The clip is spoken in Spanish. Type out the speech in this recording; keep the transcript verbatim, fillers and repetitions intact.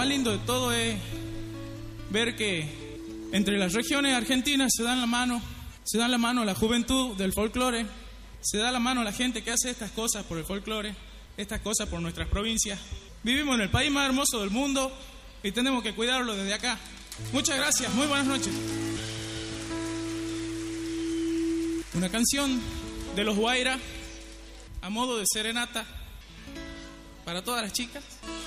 más lindo de todo es ver que entre las regiones argentinas se dan la mano, se dan la mano la juventud del folclore, se da la mano a la gente que hace estas cosas por el folclore, estas cosas por nuestras provincias. Vivimos en el país más hermoso del mundo y tenemos que cuidarlo desde acá. Muchas gracias, muy buenas noches. Una canción de los Guaira a modo de serenata para todas las chicas.